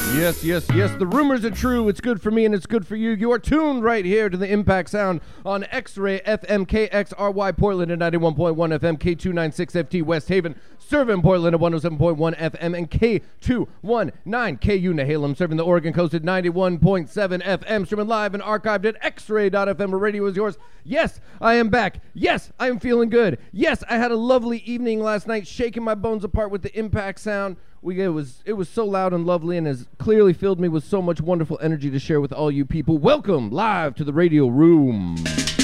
Yes, yes, yes. The rumors are true. It's good for me and it's good for you. You are tuned right here to the Impact Sound on X-Ray FM KXRY Portland at 91.1 FM, K296FT West Haven, serving Portland at 107.1 FM, and K219 KU Nehalem, serving the Oregon coast at 91.7 FM, streaming live and archived at xray.fm, where radio is yours. Yes, I am back. Yes, I am feeling good. Yes, I had a lovely evening last night, shaking my bones apart with the Impact Sound. It was so loud and lovely and has clearly filled me with so much wonderful energy to share with all you people. Welcome live to the radio room.